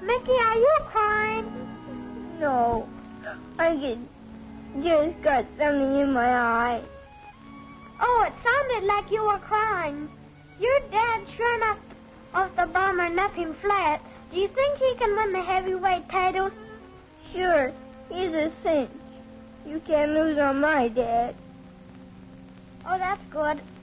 Mickey, are you crying? No. I just got something in my eye. Oh, it sounded like you were crying. Your dad sure knocked off the bomber Nothing Flat. Do you think he can win the heavyweight title? Sure. He's a cinch. You can't lose on my dad. Oh, that's good.